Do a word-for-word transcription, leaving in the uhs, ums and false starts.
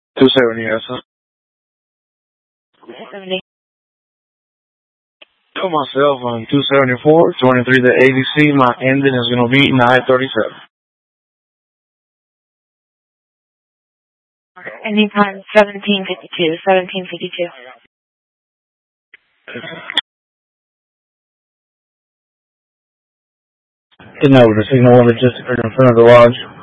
two seventy, yes, sir. seventy. To myself on two seventy-four, twenty-three to A B C. My ending is going to be nine thirty-seven. Okay. Anytime seventeen fifty-two, seventeen fifty-two. Getting over the signal logistic in front of the lodge.